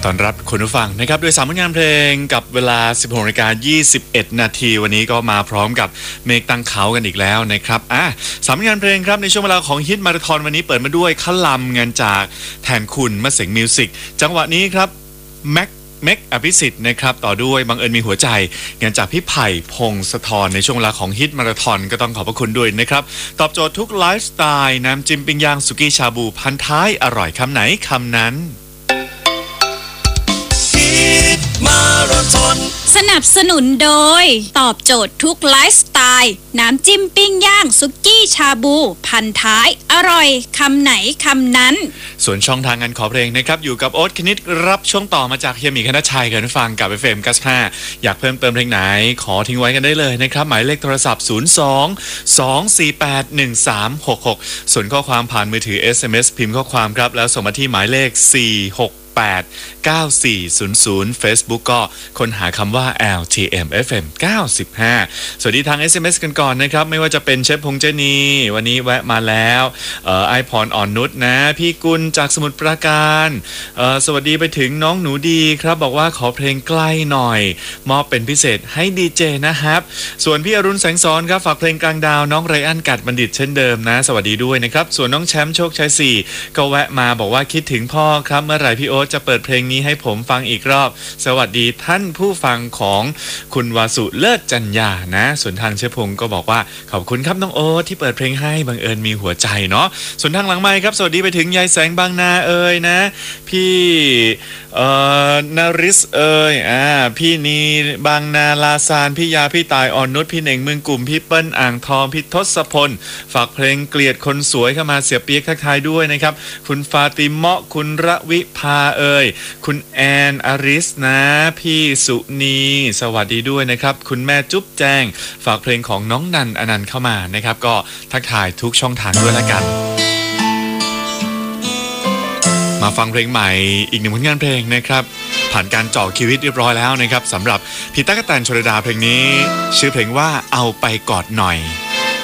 ตอนรับคุณผู้ฟังนะครับโดย3ผลงานเพลงกับเวลา 16:21 นาทีวันนี้ก็มาพร้อมกับเมฆตั้งเขากันอีกแล้วนะครับ3ผลงานเพลงครับในช่วงเวลาของฮิตมาราธอนวันนี้เปิดมาด้วยคัลลัมงานจากแทนคุณมะเสงมิวสิกจังหวะนี้ครับเมกอภิสิทธิ์นะครับต่อด้วยบังเอิญมีหัวใจงานจากพี่ไผ่พงศธรในช่วงเวลาของฮิตมาราธอนก็ต้องขอบพระคุณด้วยนะครับตอบโจทย์ทุกไลฟ์สไตล์น้ำจิ้มปิ้งย่างสุกี้ชาบูพันท้ายอร่อยคำไหนคำนั้นสนับสนุนโดยตอบโจทย์ทุกไลฟ์สไตล์น้ำจิ้มปิ้งย่างสุกี้ชาบูพันท้ายอร่อยคำไหนคำนั้นส่วนช่องทางงานขอเพลงนะครับอยู่กับโอ๊ตคณิตรับช่วงต่อมาจากเฮียหมีคณชัยกันฟังกับ FM 95อยากเพิ่มเติมเพลงไหนขอทิ้งไว้กันได้เลยนะครับหมายเลขโทรศัพท์02-248-1366ส่วนข้อความผ่านมือถือ SMS พิมพ์ข้อความครับแล้วส่งมาที่หมายเลข4689400 Facebook ก็ค้นหาคำว่า LTM FM 95สวัสดีทาง SMS กันก่อนนะครับไม่ว่าจะเป็นเชฟพงษ์เจนีวันนี้แวะมาแล้วไอพรอ่อนนุชนะพี่กุลจากสมุทรปราการสวัสดีไปถึงน้องหนูดีครับบอกว่าขอเพลงใกล้หน่อยมอบเป็นพิเศษให้ดีเจนะครับส่วนพี่อรุณแสงสอนครับฝากเพลงกลางดาวน้องไรอันกัดบัณฑิตเช่นเดิมนะสวัสดีด้วยนะครับส่วนน้องแชมป์โชคชัย4ก็แวะมาบอกว่าคิดถึงพ่อครับเมื่อไหร่พี่โอ๊ตจะเปิดเพลงนี้ให้ผมฟังอีกรอบสวัสดีท่านผู้ฟังของคุณวาสุเลิศจัญญานะส่วนทางเชฟพงศ์ก็บอกว่าขอบคุณครับน้องโอ๊ตที่เปิดเพลงให้บังเอิญมีหัวใจเนาะส่วนทางหลังไมค์ครับสวัสดีไปถึงยายแสงบางนานะพี่นาริสพี่นีบางนาลาซานพี่ยาพี่ตายอ่อนนุชพี่เหน่งเมืองกลุ่มพี่เปิ้ลอ่างทองพี่ทศพลฝากเพลงเกลียดคนสวยเข้ามาเสียเปียกทักทายด้วยนะครับคุณฟาติเมาะคุณระวิภาคุณแอนอาริสนะพี่สุนีสวัสดีด้วยนะครับคุณแม่จุ๊บแจงฝากเพลงของน้องนันอนันต์เข้ามานะครับก็ทักทายทุกช่องทางด้วยละกันมาฟังเพลงใหม่อีกหนึ่งผลงานเพลงนะครับผ่านการเจาะคิวเรียบร้อยแล้วนะครับสำหรับพี่ตั๊กแตนชลดาเพลงนี้ชื่อเพลงว่าเอาไปกอดหน่อย